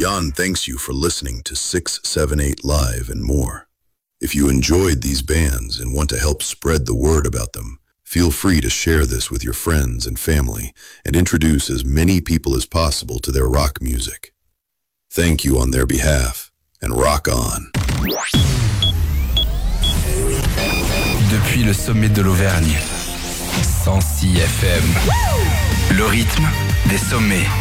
Jan thanks you for listening to 678 Live and more. If you enjoyed these bands and want to help spread the word about them, feel free to share this with your friends and family and introduce as many people as possible to their rock music. Thank you on their behalf, and rock on. Depuis le sommet de l'Auvergne, 106 FM. Le rythme des sommets.